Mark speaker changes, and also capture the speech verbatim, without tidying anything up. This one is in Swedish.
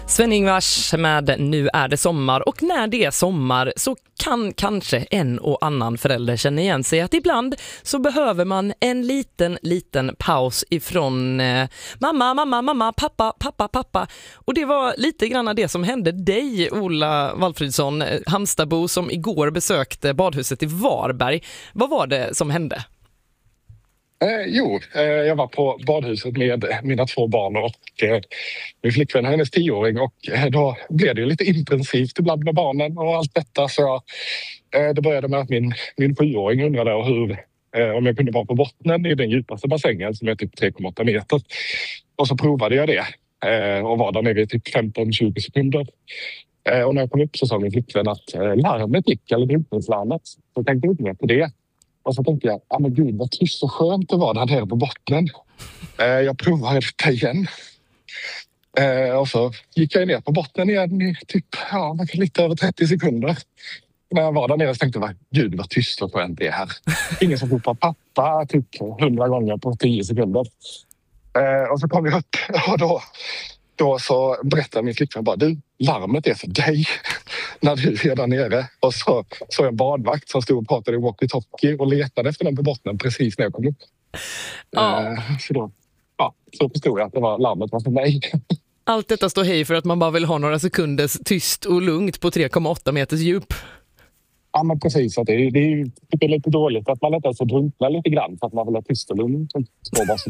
Speaker 1: Sven-Ingvars med Nu är det sommar, och när det är sommar så kan kanske en och annan förälder känna igen sig att ibland så behöver man en liten, liten paus ifrån eh, mamma, mamma, mamma, pappa, pappa, pappa. Och det var lite grann det som hände dig, Ola Valfridsson, Halmstadbo som igår besökte badhuset i Varberg. Vad var det som hände?
Speaker 2: Eh, jo, eh, jag var på badhuset med mina två barn och eh, min flickvän, hennes tioåring, och eh, då blev det ju lite intensivt ibland med barnen och allt detta. Så jag, eh, det började med att min, min sjuåring undrade hur, eh, om jag kunde vara på bottnen i den djupaste bassängen som är typ tre komma åtta meter. Och så provade jag det eh, och var där nere i typ femton till tjugo sekunder. Eh, och när jag kom upp så sa min flickvän att eh, larmet gick, eller drunkningslarmet. Så tänkte jag inte mer på det. Och så tänkte jag, ah, men gud vad tyst och skönt det var där nere på bottnen. Eh, jag provade det igen. Eh, och så gick jag ner på bottnen igen i typ ja, lite över trettio sekunder. När jag var där nere så tänkte jag, gud vad tyst och skönt det är här. Ingen som ropar pappa typ hundra gånger på tio sekunder. Eh, och så kom jag upp och då, då så berättade min flickvän bara, du, larmet är för dig när du är där nere. Och så såg en badvakt som stod och pratade i walkie-talkie och letade efter den på bottnen precis när jag kom upp.
Speaker 1: Ja.
Speaker 2: Eh, så då ja, så förstod jag att det var larmet var för mig.
Speaker 1: Allt detta står hej för att man bara vill ha några sekunders tyst och lugnt på tre komma åtta meters djup.
Speaker 2: Ja, men precis. Att det, är, det är ju lite dåligt att man inte ens får drunkna lite grann för att man vill ha tyst och lugnt.